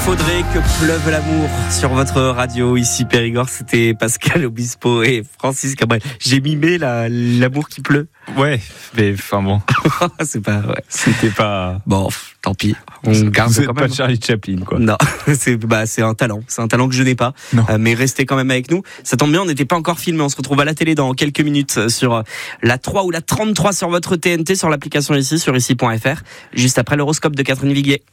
Faudrait que pleuve l'amour sur votre radio. Ici Périgord, c'était Pascal Obispo et Francis Cabrel. J'ai mimé l'amour qui pleut. Ouais, mais enfin bon. C'est pas, ouais. C'était pas. Bon, tant pis. On garde Vous êtes quand pas même. Charlie Chaplin, quoi. Non, c'est un talent. C'est un talent que je n'ai pas. Mais restez quand même avec nous. Ça tombe bien, on n'était pas encore filmé. On se retrouve à la télé dans quelques minutes sur la 3 ou la 33 sur votre TNT, sur l'application ici, sur ici.fr. Juste après l'horoscope de Catherine Viguier.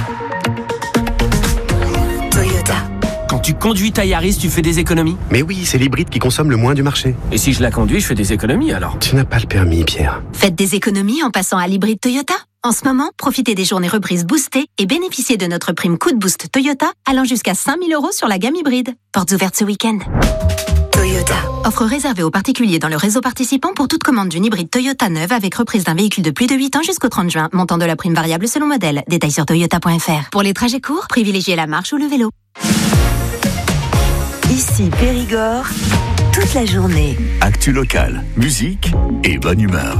Quand tu conduis ta Yaris, tu fais des économies? Mais oui, c'est l'hybride qui consomme le moins du marché. Et si je la conduis, je fais des économies alors? Tu n'as pas le permis, Pierre. Faites des économies en passant à l'hybride Toyota. En ce moment, profitez des journées reprises boostées et bénéficiez de notre prime coup de boost Toyota allant jusqu'à 5 000 € sur la gamme hybride. Portes ouvertes ce week-end. Toyota. Offre réservée aux particuliers dans le réseau participant pour toute commande d'une hybride Toyota neuve avec reprise d'un véhicule de plus de 8 ans jusqu'au 30 juin. Montant de la prime variable selon modèle. Détails sur toyota.fr. Pour les trajets courts, privilégiez la marche ou le vélo. Ici Périgord, toute la journée. Actu locale, musique et bonne humeur.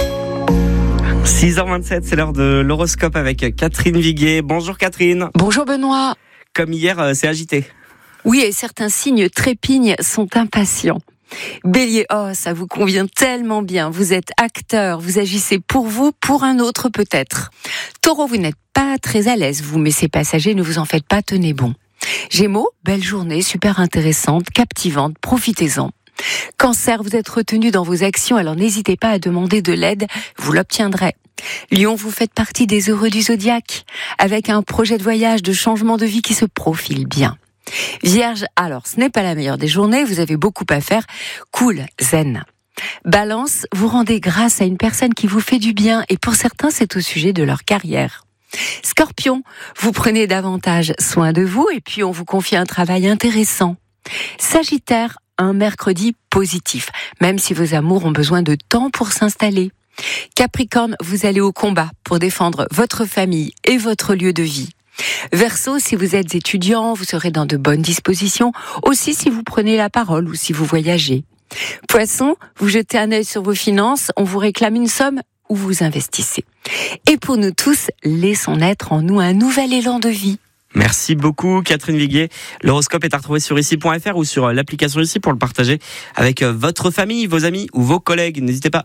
6h27, c'est l'heure de l'horoscope avec Catherine Viguier. Bonjour Catherine. Bonjour Benoît. Comme hier, c'est agité. Oui, et certains signes trépignent sont impatients. Bélier, ça vous convient tellement bien. Vous êtes acteur, vous agissez pour vous, pour un autre peut-être. Taureau, vous n'êtes pas très à l'aise, vous, mais ces passagers, ne vous en faites pas, tenez bon. Gémeaux, belle journée, super intéressante, captivante, profitez-en. Cancer, vous êtes retenu dans vos actions, alors n'hésitez pas à demander de l'aide, vous l'obtiendrez. Lion, vous faites partie des heureux du zodiaque, avec un projet de voyage, de changement de vie qui se profile bien. Vierge, alors ce n'est pas la meilleure des journées, vous avez beaucoup à faire, cool, zen. Balance, vous rendez grâce à une personne qui vous fait du bien, et pour certains c'est au sujet de leur carrière. Scorpion, vous prenez davantage soin de vous et puis on vous confie un travail intéressant. Sagittaire, un mercredi positif, même si vos amours ont besoin de temps pour s'installer. Capricorne, vous allez au combat pour défendre votre famille et votre lieu de vie. Verseau, si vous êtes étudiant, vous serez dans de bonnes dispositions, aussi si vous prenez la parole ou si vous voyagez. Poisson, vous jetez un œil sur vos finances, on vous réclame une somme ou vous investissez. Et pour nous tous, laissons naître en nous un nouvel élan de vie. Merci beaucoup Catherine Viguier. L'horoscope est à retrouver sur ici.fr ou sur l'application ici pour le partager avec votre famille, vos amis ou vos collègues. N'hésitez pas.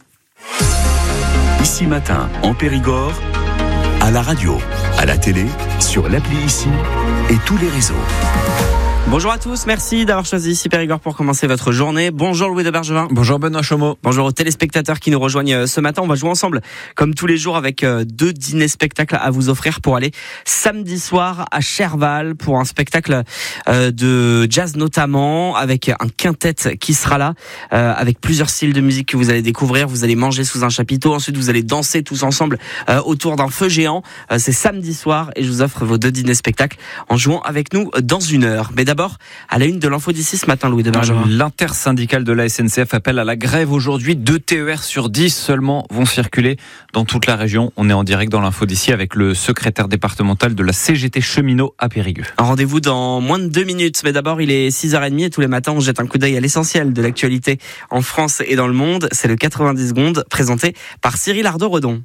Ici matin, en Périgord, à la radio, à la télé, sur l'appli Ici et tous les réseaux. Bonjour à tous, merci d'avoir choisi ici Périgord pour commencer votre journée. Bonjour Louis de Bergevin. Bonjour Benoît Chomeau. Bonjour aux téléspectateurs qui nous rejoignent ce matin. On va jouer ensemble, comme tous les jours, avec 2 dîners-spectacles à vous offrir pour aller samedi soir à Cherval pour un spectacle de jazz notamment, avec un quintet qui sera là, avec plusieurs styles de musique que vous allez découvrir. Vous allez manger sous un chapiteau, ensuite vous allez danser tous ensemble autour d'un feu géant. C'est samedi soir et je vous offre vos 2 dîners-spectacles en jouant avec nous dans 1 heure. Mais d'abord, à la une de l'info d'ici ce matin, Louis de Bergevin. L'intersyndicale de la SNCF appelle à la grève aujourd'hui. 2 TER sur 10 seulement vont circuler dans toute la région. On est en direct dans l'info d'ici avec le secrétaire départemental de la CGT cheminot à Périgueux. Un rendez-vous dans moins de 2 minutes. Mais d'abord, il est 6h30 et tous les matins, on jette un coup d'œil à l'essentiel de l'actualité en France et dans le monde. C'est le 90 secondes présenté par Cyril Ardo-Redon.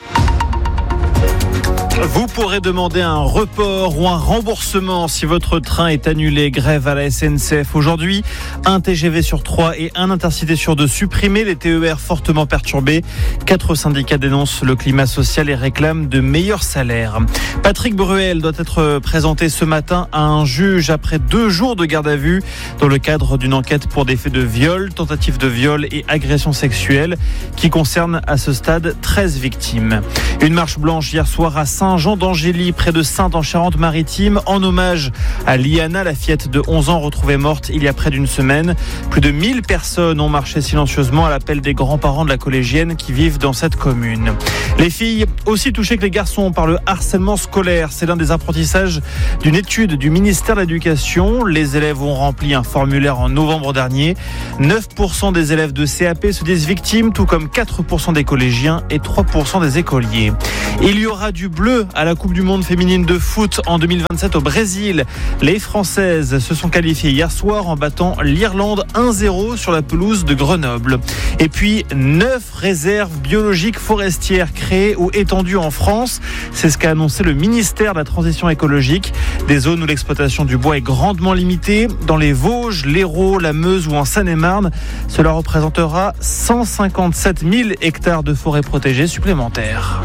Vous pourrez demander un report ou un remboursement si votre train est annulé. Grève à la SNCF aujourd'hui. 1 TGV sur 3 et 1 Intercité sur 2 supprimés. Les TER fortement perturbés. 4 syndicats dénoncent le climat social et réclament de meilleurs salaires. Patrick Bruel doit être présenté ce matin à un juge après 2 jours de garde à vue dans le cadre d'une enquête pour des faits de viol, tentative de viol et agression sexuelle qui concerne à ce stade 13 victimes. Une marche blanche hier soir à Saint-Jean d'Angély, près de Saintes en Charente-Maritime, en hommage à Liana, la fillette de 11 ans retrouvée morte il y a près d'1 semaine. Plus de 1000 personnes ont marché silencieusement à l'appel des grands-parents de la collégienne qui vivent dans cette commune. Les filles aussi touchées que les garçons par le harcèlement scolaire. C'est l'un des apprentissages d'une étude du ministère de l'Éducation. Les élèves ont rempli un formulaire en novembre dernier. 9% des élèves de CAP se disent victimes, tout comme 4% des collégiens et 3% des écoliers. Il y aura du bleu bleu à la Coupe du Monde féminine de foot en 2027 au Brésil. Les Françaises se sont qualifiées hier soir en battant l'Irlande 1-0 sur la pelouse de Grenoble. Et puis 9 réserves biologiques forestières créées ou étendues en France. C'est ce qu'a annoncé le ministère de la Transition écologique. Des zones où l'exploitation du bois est grandement limitée. Dans les Vosges, l'Hérault, la Meuse ou en Seine-et-Marne, cela représentera 157 000 hectares de forêts protégées supplémentaires.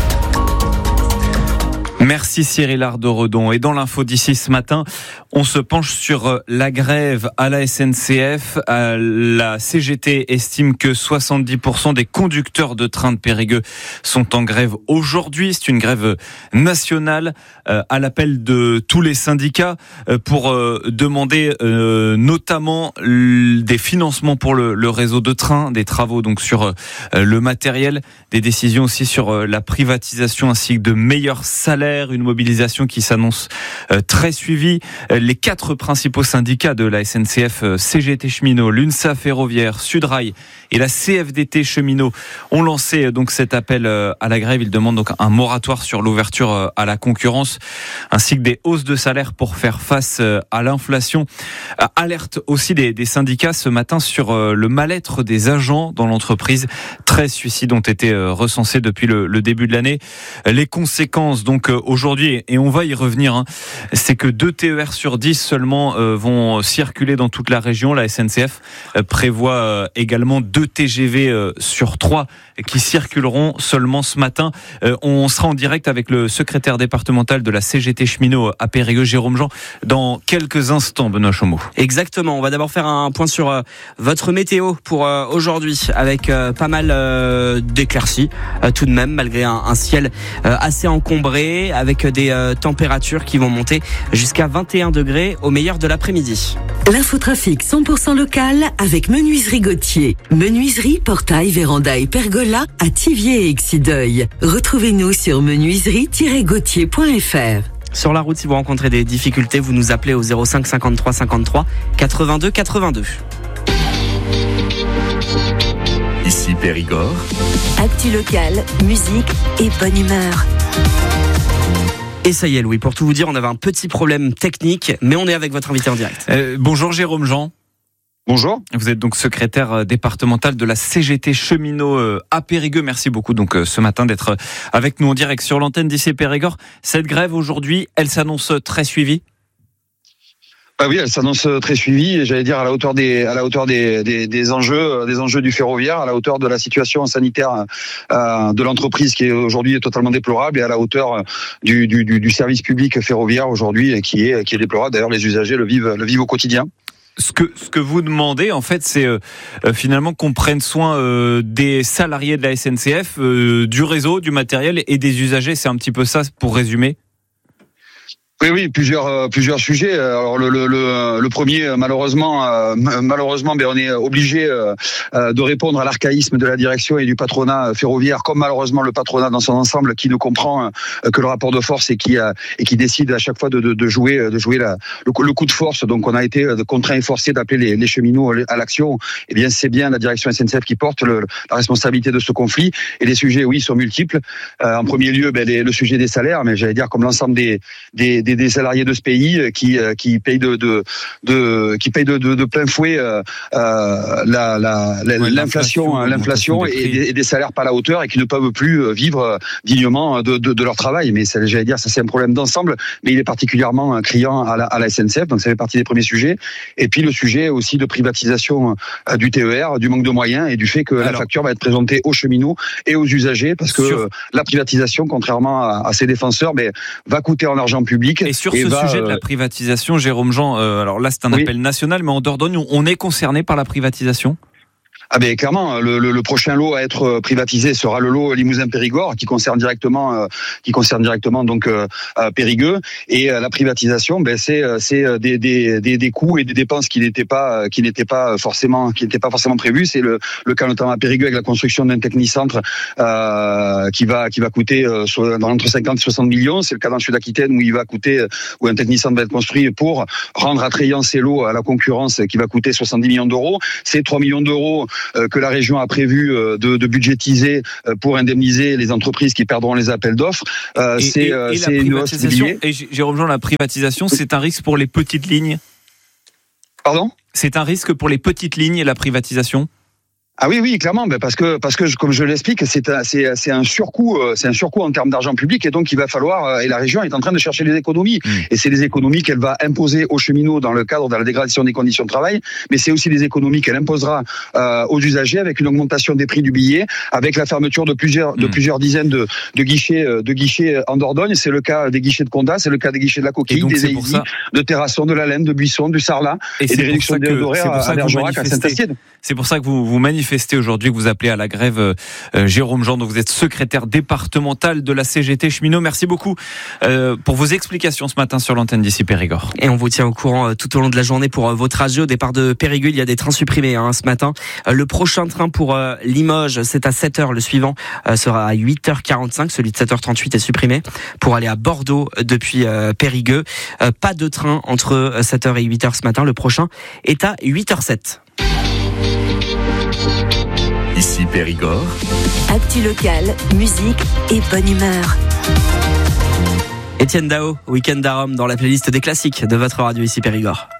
Merci Cyril Ardo-Redon. Et dans l'info d'ici ce matin, on se penche sur la grève à la SNCF. La CGT estime que 70% des conducteurs de train de Périgueux sont en grève aujourd'hui. C'est une grève nationale à l'appel de tous les syndicats pour demander notamment des financements pour le réseau de train, des travaux donc sur le matériel, des décisions aussi sur la privatisation ainsi que de meilleurs salaires. Une mobilisation qui s'annonce très suivie. Les 4 principaux syndicats de la SNCF, CGT Cheminot, l'UNSA Ferroviaire, Sudrail et la CFDT Cheminot ont lancé donc cet appel à la grève. Ils demandent donc un moratoire sur l'ouverture à la concurrence ainsi que des hausses de salaire pour faire face à l'inflation. Alerte aussi des syndicats ce matin sur le mal-être des agents dans l'entreprise. 13 suicides ont été recensés depuis le début de l'année. Les conséquences donc aujourd'hui, et on va y revenir, c'est que 2 TER sur 10 seulement vont circuler dans toute la région. La SNCF prévoit également 2 TGV sur 3 qui circuleront seulement ce matin. On sera en direct avec le secrétaire départemental de la CGT Cheminot à Périgueux, Jérôme Jean, dans quelques instants, Benoît Chomeau. Exactement, on va d'abord faire un point sur votre météo pour aujourd'hui, avec pas mal d'éclaircies tout de même, malgré un ciel assez encombré, avec des températures qui vont monter jusqu'à 21 degrés au meilleur de l'après-midi. L'infotrafic 100% local avec Menuiserie Gauthier. Menuiserie, portail, véranda et pergola à Thiviers et Exideuil. Retrouvez-nous sur menuiserie-gauthier.fr. Sur la route, si vous rencontrez des difficultés, vous nous appelez au 05 53 53 82 82. Ici Périgord. Actu local, musique et bonne humeur. Et ça y est Louis, pour tout vous dire, on avait un petit problème technique, mais on est avec votre invité en direct. Bonjour Jérôme Jean. Bonjour. Vous êtes donc secrétaire départemental de la CGT Cheminot à Périgueux. Merci beaucoup donc ce matin d'être avec nous en direct sur l'antenne d'IC Périgord. Cette grève aujourd'hui, elle s'annonce très suivie? Ah oui, elle s'annonce très suivie, et j'allais dire à la hauteur des enjeux du ferroviaire, à la hauteur de la situation sanitaire de l'entreprise qui est aujourd'hui totalement déplorable, et à la hauteur du service public ferroviaire aujourd'hui qui est déplorable. D'ailleurs, les usagers le vivent au quotidien. Ce que vous demandez, en fait, c'est finalement qu'on prenne soin des salariés de la SNCF, du réseau, du matériel et des usagers. C'est un petit peu ça pour résumer. Oui, plusieurs sujets. Alors le premier, malheureusement, ben on est obligé de répondre à l'archaïsme de la direction et du patronat ferroviaire, comme malheureusement le patronat dans son ensemble, qui ne comprend que le rapport de force et qui décide à chaque fois de jouer le coup de force. Donc on a été contraint et forcé d'appeler les cheminots à l'action. Eh bien, c'est bien la direction SNCF qui porte la responsabilité de ce conflit. Et les sujets, oui, sont multiples. En premier lieu, le sujet des salaires, mais j'allais dire comme l'ensemble des salariés de ce pays qui payent de plein fouet l'inflation et des salaires pas à la hauteur, et qui ne peuvent plus vivre dignement de leur travail. Mais j'allais dire, ça c'est un problème d'ensemble, mais il est particulièrement criant à la SNCF, donc ça fait partie des premiers sujets. Et puis le sujet aussi de privatisation du TER, du manque de moyens et du fait que la facture va être présentée aux cheminots et aux usagers, parce que la privatisation, contrairement à ses défenseurs, va coûter en argent public. Et sur ce sujet de la privatisation, Jérôme Jean, alors là c'est un appel national, mais en Dordogne, on est concerné par la privatisation ? Ah ben clairement, le prochain lot à être privatisé sera le lot Limousin-Périgord, qui concerne directement donc Périgueux. Et la privatisation, c'est des coûts et des dépenses qui n'étaient pas forcément prévus. C'est le cas notamment à Périgueux avec la construction d'un technicentre qui va coûter entre 50 et 60 millions. C'est le cas dans le Sud-Aquitaine où un technicentre va être construit pour rendre attrayant ces lots à la concurrence, qui va coûter 70 millions d'euros. C'est 3 millions d'euros que la région a prévu de budgétiser pour indemniser les entreprises qui perdront les appels d'offres. C'est une hausse du billet. Et Jérôme Jean, la privatisation, c'est un risque pour les petites lignes. Pardon ? C'est un risque pour les petites lignes, la privatisation ? Ah oui, clairement, parce que comme je l'explique, c'est un surcoût en termes d'argent public, et donc il va falloir, et la région est en train de chercher les économies, et c'est les économies qu'elle va imposer aux cheminots dans le cadre de la dégradation des conditions de travail, mais c'est aussi les économies qu'elle imposera aux usagers avec une augmentation des prix du billet, avec la fermeture de plusieurs dizaines de guichets en Dordogne. C'est le cas des guichets de Condat, c'est le cas des guichets de la Coquille, des Éizy, de Terrasson, de la Laine, de Buisson, du Sarlat, et des réductions d'horaires à Bergerac, à Saint-Astienne. C'est pour ça que vous manifestez aujourd'hui, que vous appelez à la grève, Jérôme Jean. Donc vous êtes secrétaire départemental de la CGT cheminot. Merci beaucoup pour vos explications ce matin sur l'antenne d'ici Périgord. Et on vous tient au courant tout au long de la journée pour votre trajet. Au départ de Périgueux, il y a des trains supprimés ce matin. Le prochain train pour Limoges, c'est à 7h. Le suivant sera à 8h45. Celui de 7h38 est supprimé pour aller à Bordeaux depuis Périgueux. Pas de train entre 7h et 8h ce matin. Le prochain est à 8h07. Ici Périgord. Actu local, musique et bonne humeur. Étienne Dao, Week-end à Rome dans la playlist des classiques de votre radio ici Périgord.